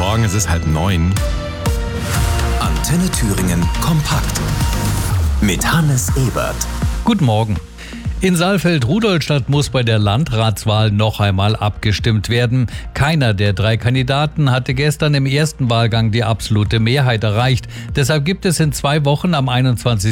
Morgen, es ist 8:30. Antenne Thüringen kompakt mit Hannes Ebert. Guten Morgen. In Saalfeld-Rudolstadt muss bei der Landratswahl noch einmal abgestimmt werden. Keiner der 3 Kandidaten hatte gestern im ersten Wahlgang die absolute Mehrheit erreicht. Deshalb gibt es in 2 Wochen am 21.